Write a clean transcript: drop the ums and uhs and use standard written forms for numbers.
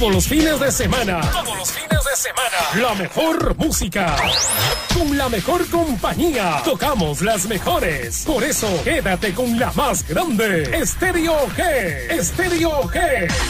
Todos los fines de semana. La mejor música. Con la mejor compañía. Tocamos las mejores. Por eso, quédate con la más grande. Estéreo G.